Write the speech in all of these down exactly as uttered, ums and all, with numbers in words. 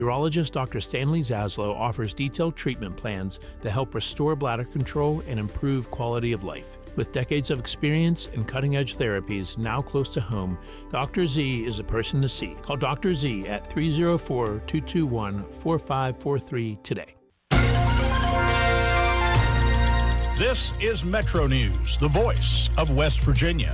Urologist Doctor Stanley Zaslow offers detailed treatment plans that help restore bladder control and improve quality of life. With decades of experience and cutting-edge therapies now close to home, Doctor Z is a person to see. Call Doctor Z at three oh four, two two one, four five four three today. This is Metro News, the voice of West Virginia.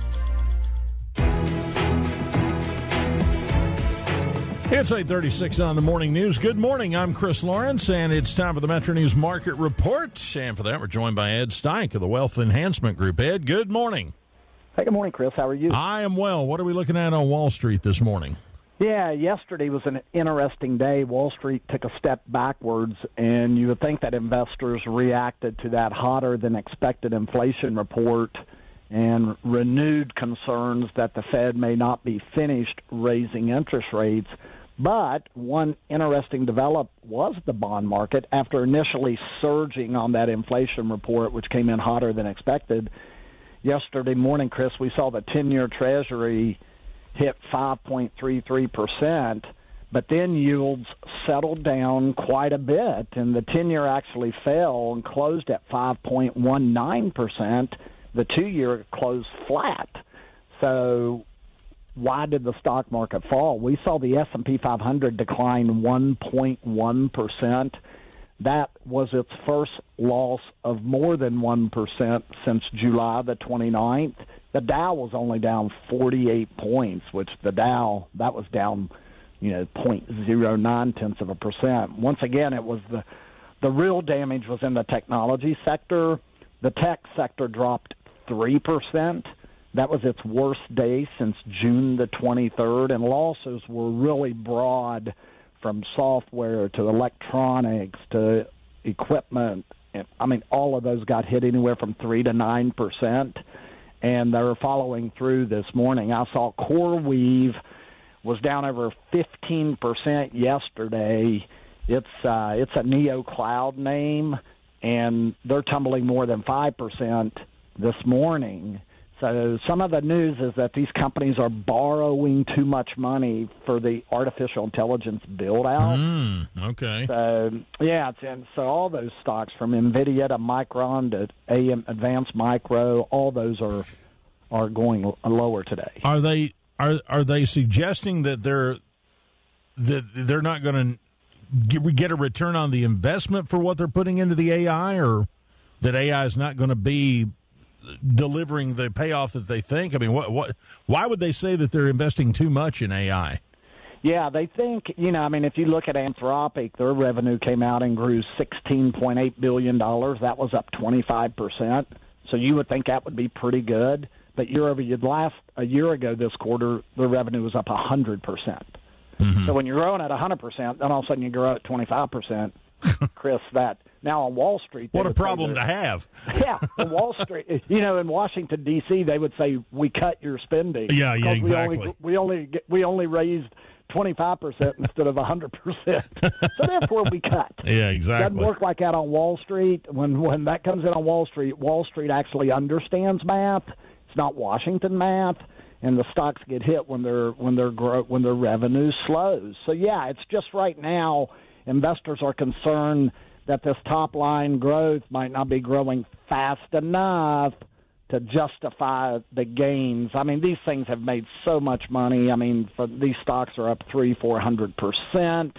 It's eight thirty-six on the Morning News. Good morning. I'm Chris Lawrence, and it's time for the Metro News Market Report. And for that, we're joined by Ed Steink of the Wealth Enhancement Group. Ed, good morning. Hey, good morning, Chris. How are you? I am well. What are we looking at on Wall Street this morning? Yeah, yesterday was an interesting day. Wall Street took a step backwards, and you would think that investors reacted to that hotter-than-expected inflation report and renewed concerns that the Fed may not be finished raising interest rates. But one interesting development was the bond market. After initially surging on that inflation report, which came in hotter than expected, yesterday morning, Chris, we saw the ten-year Treasury hit five point three three percent, but then yields settled down quite a bit, and the ten-year actually fell and closed at five point one nine percent. The two-year closed flat. So why did the stock market fall? We saw the S and P five hundred decline one point one percent. That was its first loss of more than one percent since July the twenty-ninth. The Dow was only down forty-eight points, which the Dow, that was down, you know, zero point zero nine tenths of a percent. Once again, it was the, the real damage was in the technology sector. The tech sector dropped three percent. That was its worst day since June the twenty-third, and losses were really broad from software to electronics to equipment. I mean, all of those got hit anywhere from three to nine percent, and they're following through this morning. I saw CoreWeave was down over fifteen percent yesterday. It's uh, it's a neo cloud name, and they're tumbling more than five percent this morning. So some of the news is that these companies are borrowing too much money for the artificial intelligence build-out. Mm, okay. So, yeah, it's in, so all those stocks from NVIDIA to Micron to A M Advanced Micro, all those are are going lower today. Are they are are they suggesting that they're that they're not going to get a return on the investment for what they're putting into the A I, or that A I is not going to be delivering the payoff that they think? I mean, what, what, why would they say that they're investing too much in A I? Yeah, they think, you know, I mean, if you look at Anthropic, their revenue came out and grew sixteen point eight billion dollars. That was up twenty-five percent. So you would think that would be pretty good. But year over year, last, a year ago this quarter, their revenue was up one hundred percent. Mm-hmm. So when you're growing at one hundred percent, then all of a sudden you grow at twenty-five percent. Chris, that now on Wall Street, what a problem to have. Yeah, on Wall Street, you know, in Washington D C, they would say we cut your spending. Yeah, yeah, exactly. We only we only, we only raised twenty-five percent instead of one hundred percent. So therefore, we cut. Yeah, exactly. Doesn't work like that on Wall Street. When when that comes in on Wall Street, Wall Street actually understands math. It's not Washington math. And the stocks get hit when their when their grow, when their revenue slows. So yeah, it's just right now. Investors are concerned that this top-line growth might not be growing fast enough to justify the gains. I mean, these things have made so much money. I mean, for, these stocks are up three, four hundred percent.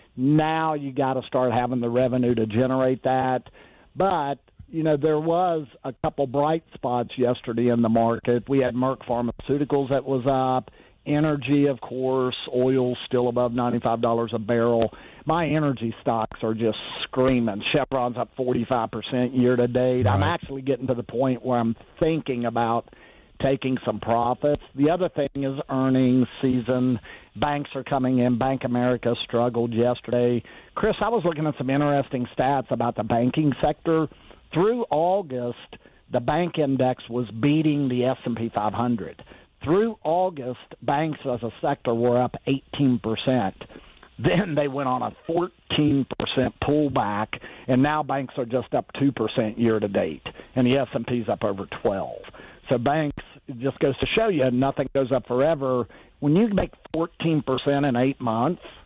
Now you got to start having the revenue to generate that. But you know, there was a couple bright spots yesterday in the market. We had Merck Pharmaceuticals that was up. Energy, of course, oil still above ninety-five dollars a barrel. My energy stocks are just screaming. Chevron's up forty-five percent year to date. Right. I'm actually getting to the point where I'm thinking about taking some profits. The other thing is earnings season. Banks are coming in. Bank America struggled yesterday. Chris, I was looking at some interesting stats about the banking sector. Through August, the bank index was beating the S and P five hundred. Through August, banks as a sector were up eighteen percent. Then they went on a fourteen percent pullback, and now banks are just up two percent year to date, and the S and P's up over twelve. So banks, it just goes to show you, nothing goes up forever. When you make fourteen percent in eight months,